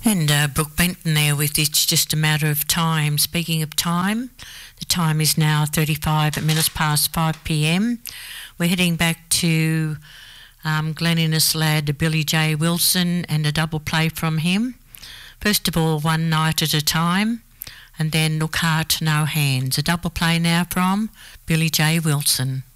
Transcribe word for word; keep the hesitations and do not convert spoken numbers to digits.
And uh, Brooke Benton there with It's Just a Matter of Time. Speaking of time, the time is now thirty-five minutes past five p m. We're heading back to um, Glen Innes lad Billy J Wilson and a double play from him. First of all, One Night at a Time, and then Look Heart, No Hands. A double play now from Billy J Wilson.